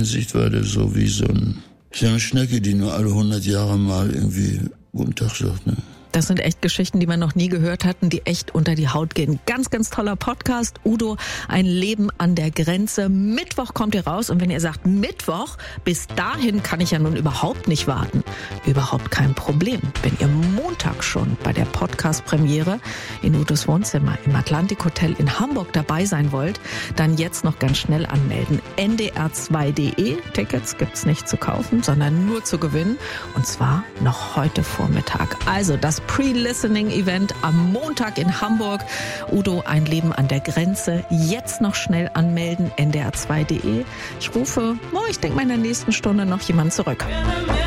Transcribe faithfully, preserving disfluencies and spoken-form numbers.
Hinsicht war der so wie so, ein, so eine Schnecke, die nur alle hundert Jahre mal irgendwie guten Tag sagt, ne? Das sind echt Geschichten, die man noch nie gehört hatten, die echt unter die Haut gehen. Ganz, ganz toller Podcast. Udo, ein Leben an der Grenze. Mittwoch kommt ihr raus. Und wenn ihr sagt, Mittwoch, bis dahin kann ich ja nun überhaupt nicht warten. Überhaupt kein Problem. Wenn ihr Montag schon bei der Podcast-Premiere in Udos Wohnzimmer im Atlantik Hotel in Hamburg dabei sein wollt, dann jetzt noch ganz schnell anmelden. N D R zwei Punkt de. Tickets gibt's nicht zu kaufen, sondern nur zu gewinnen. Und zwar noch heute Vormittag. Also das Pre-Listening-Event am Montag in Hamburg. Udo, ein Leben an der Grenze. Jetzt noch schnell anmelden, N D R zwei Punkt de. Ich rufe, oh, ich denke mal in der nächsten Stunde noch jemand zurück.